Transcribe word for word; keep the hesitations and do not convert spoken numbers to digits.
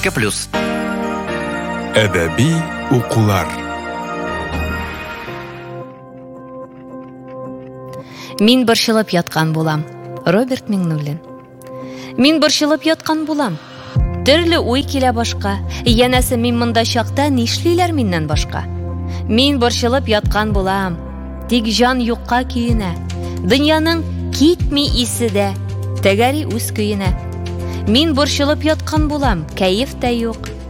ике плюс. Әдәби укулар. Мин борчылып яткан булам. Роберт Миңнуллин. Мин борчылып яткан булам. Төрле уй килә башка. Янәсе мин монда чакта нишлиләр миннән башка? Мин борчылып яткан булам. Тик жан юкка көенә. Дөньяның китми исе дә, тәгәри үз көенә. Мин борчылып яткан булам. Кәеф тә юк,